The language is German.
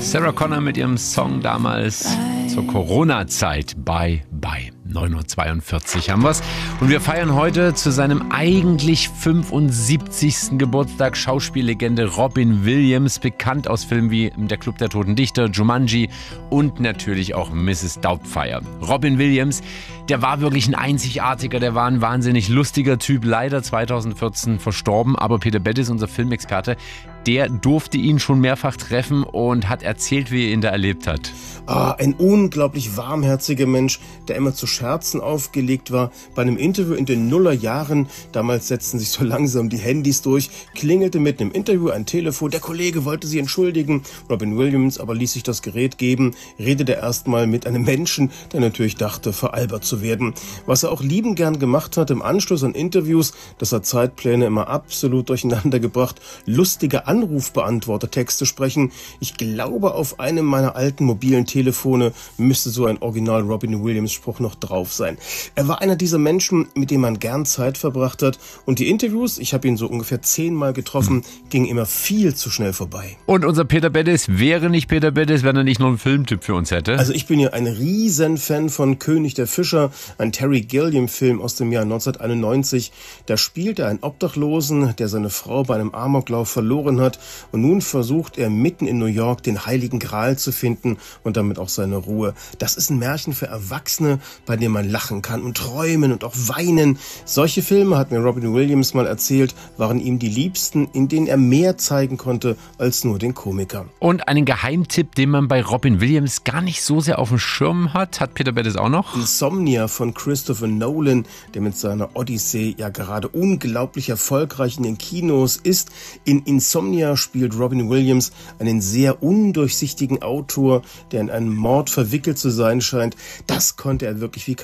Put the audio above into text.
Sarah Connor mit ihrem Song damals zur Corona-Zeit. Bye, bye. 9:42 haben wir's. Und wir feiern heute zu seinem eigentlich 75. Geburtstag Schauspiellegende Robin Williams, bekannt aus Filmen wie Der Club der Toten Dichter, Jumanji und natürlich auch Mrs. Doubtfire. Robin Williams, der war wirklich ein einzigartiger, der war ein wahnsinnig lustiger Typ, leider 2014 verstorben. Aber Peter Bettis, unser Filmexperte, der durfte ihn schon mehrfach treffen und hat erzählt, wie er ihn da erlebt hat. Ein unglaublich warmherziger Mensch, der immer zu Scherzen aufgelegt war. Bei einem Interview in den Nullerjahren, damals setzten sich so langsam die Handys durch, klingelte mitten im Interview ein Telefon. Der Kollege wollte sie entschuldigen. Robin Williams aber ließ sich das Gerät geben, redete erstmal mit einem Menschen, der natürlich dachte, veralbert zu werden. Was er auch liebend gern gemacht hat im Anschluss an Interviews, dass er Zeitpläne immer absolut durcheinander gebracht, lustige Anrufbeantworter-Texte sprechen. Ich glaube, auf einem meiner alten mobilen Telefone müsste so ein Original Robin Williams Spruch noch drauf sein. Er war einer dieser Menschen, mit denen man gern Zeit verbracht hat. Und die Interviews, ich habe ihn so ungefähr 10-mal getroffen, gingen immer viel zu schnell vorbei. Und unser Peter Bettis wäre nicht Peter Bettis, wenn er nicht noch einen Filmtipp für uns hätte. Also ich bin ja ein Riesenfan von König der Fischer, ein Terry Gilliam-Film aus dem Jahr 1991. Da spielt er einen Obdachlosen, der seine Frau bei einem Amoklauf verloren hat. Und nun versucht er mitten in New York den Heiligen Gral zu finden und damit auch seine Ruhe. Das ist ein Märchen für Erwachsene, bei dem man lachen kann und träumen und auch weinen. Solche Filme, hat mir Robin Williams mal erzählt, waren ihm die liebsten, in denen er mehr zeigen konnte als nur den Komiker. Und einen Geheimtipp, den man bei Robin Williams gar nicht so sehr auf dem Schirm hat Peter Bettis auch noch? Insomnia von Christopher Nolan, der mit seiner Odyssey ja gerade unglaublich erfolgreich in den Kinos ist. In Insomnia spielt Robin Williams einen sehr undurchsichtigen Autor, der in einen Mord verwickelt zu sein scheint. Das konnte er wirklich wie